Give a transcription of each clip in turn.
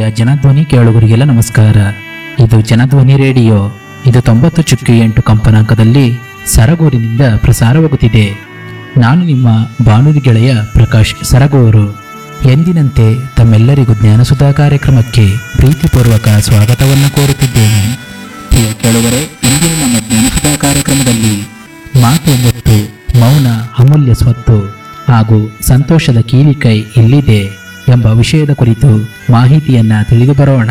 ಜನಧ್ವನಿ ಕೇಳುಗರಿಗೆಲ್ಲ ನಮಸ್ಕಾರ. ಇದು ಜನಧ್ವನಿ ರೇಡಿಯೋ. ಇದು 90.8 ಕಂಪನಾಂಕದಲ್ಲಿ ಸರಗೂರಿನಿಂದ ಪ್ರಸಾರವಾಗುತ್ತಿದೆ. ನಾನು ನಿಮ್ಮ ಬಾನುಲಿ ಗೆಳೆಯ ಪ್ರಕಾಶ್ ಸರಗೂರು. ಎಂದಿನಂತೆ ತಮ್ಮೆಲ್ಲರಿಗೂ ಜ್ಞಾನಸುಧಾ ಕಾರ್ಯಕ್ರಮಕ್ಕೆ ಪ್ರೀತಿಪೂರ್ವಕ ಸ್ವಾಗತವನ್ನು ಕೋರುತ್ತಿದ್ದೇನೆ. ಪ್ರಿಯ ಕೇಳುಗರೆ, ಇಂದಿನ ನಮ್ಮ ಜ್ಞಾನಸುಧಾ ಕಾರ್ಯಕ್ರಮದಲ್ಲಿ ಮಾತು ಮುತ್ತು, ಮೌನ ಅಮೂಲ್ಯ ಸ್ವತ್ತು ಹಾಗೂ ಸಂತೋಷದ ಕೀಲಿಕೈ ಇಲ್ಲಿದೆ ಎಂಬ ವಿಷಯದ ಕುರಿತು ಮಾಹಿತಿಯನ್ನ ತಿಳಿದು ಬರೋಣ.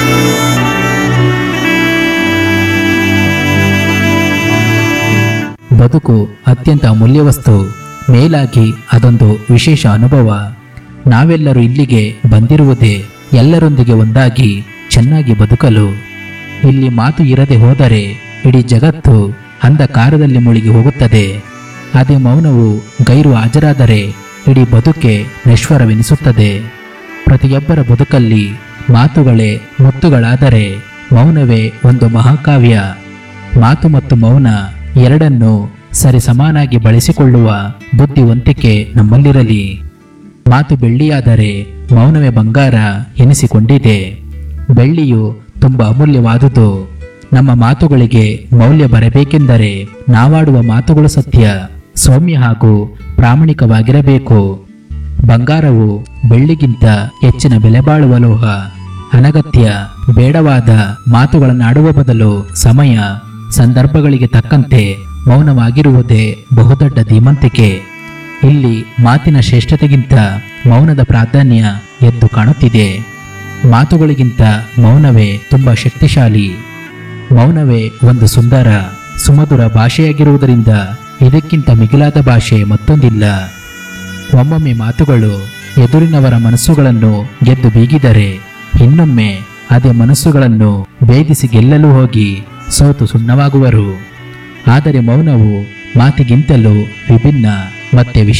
ಬದುಕು ಅತ್ಯಂತ ಅಮೂಲ್ಯ ವಸ್ತು. ಮೇಲಾಗಿ ಅದೊಂದು ವಿಶೇಷ ಅನುಭವ. ನಾವೆಲ್ಲರೂ ಇಲ್ಲಿಗೆ ಬಂದಿರುವುದೇ ಎಲ್ಲರೊಂದಿಗೆ ಒಂದಾಗಿ ಚೆನ್ನಾಗಿ ಬದುಕಲು. ಇಲ್ಲಿ ಮಾತು ಇರದೆ ಹೋದರೆ ಇಡೀ ಜಗತ್ತು ಅಂಧಕಾರದಲ್ಲಿ ಮುಳುಗಿ ಹೋಗುತ್ತದೆ. ಅದೇ ಮೌನವು ಗೈರು ಹಾಜರಾದರೆ ಇಡೀ ಬದುಕೆ ನಶ್ವರವೆನಿಸುತ್ತದೆ. ಪ್ರತಿಯೊಬ್ಬರ ಬದುಕಲ್ಲಿ ಮಾತುಗಳೇ ಮುತ್ತುಗಳಾದರೆ ಮೌನವೇ ಒಂದು ಮಹಾಕಾವ್ಯ. ಮಾತು ಮತ್ತು ಮೌನ ಎರಡನ್ನೂ ಸರಿಸಮಾನಾಗಿ ಬಳಸಿಕೊಳ್ಳುವ ಬುದ್ಧಿವಂತಿಕೆ ನಮ್ಮಲ್ಲಿರಲಿ. ಮಾತು ಬೆಳ್ಳಿಯಾದರೆ ಮೌನವೇ ಬಂಗಾರ ಎನಿಸಿಕೊಂಡಿದೆ. ಬೆಳ್ಳಿಯು ತುಂಬ ಅಮೂಲ್ಯವಾದುದು. ನಮ್ಮ ಮಾತುಗಳಿಗೆ ಮೌಲ್ಯ ಬರಬೇಕೆಂದರೆ ನಾವಾಡುವ ಮಾತುಗಳು ಸತ್ಯ, ಸೌಮ್ಯ ಹಾಗೂ ಪ್ರಾಮಾಣಿಕವಾಗಿರಬೇಕು. ಬಂಗಾರವು ಬೆಳ್ಳಿಗಿಂತ ಹೆಚ್ಚಿನ ಬೆಲೆ ಬಾಳುವ ಲೋಹ. ಅನಗತ್ಯ ಬೇಡವಾದ ಮಾತುಗಳನ್ನಾಡುವ ಬದಲು ಸಮಯ ಸಂದರ್ಭಗಳಿಗೆ ತಕ್ಕಂತೆ ಮೌನವಾಗಿರುವುದೇ ಬಹುದೊಡ್ಡ ಧೀಮಂತಿಕೆ. ಇಲ್ಲಿ ಮಾತಿನ ಶ್ರೇಷ್ಠತೆಗಿಂತ ಮೌನದ ಪ್ರಾಧಾನ್ಯ ಎದ್ದು ಕಾಣುತ್ತಿದೆ. ಮಾತುಗಳಿಗಿಂತ ಮೌನವೇ ತುಂಬ ಶಕ್ತಿಶಾಲಿ. ಮೌನವೇ ಒಂದು ಸುಂದರ ಸುಮಧುರ ಭಾಷೆಯಾಗಿರುವುದರಿಂದ ಇದಕ್ಕಿಂತ ಮಿಗಿಲಾದ ಭಾಷೆ ಮತ್ತೊಂದಿಲ್ಲ. ಒಮ್ಮೊಮ್ಮೆ ಮಾತುಗಳು ಎದುರಿನವರ ಮನಸ್ಸುಗಳನ್ನು ಗೆದ್ದು ಬೀಗಿದರೆ ಇನ್ನೊಮ್ಮೆ ಅದೇ ಮನಸ್ಸುಗಳನ್ನು ಭೇದಿಸಿ ಗೆಲ್ಲಲು ಹೋಗಿ ಸೋತು ಸುಣ್ಣವಾಗುವರು. ಆದರೆ ಮೌನವು ಮಾತಿಗಿಂತಲೂ ವಿಭಿನ್ನ ಮತ್ತೆ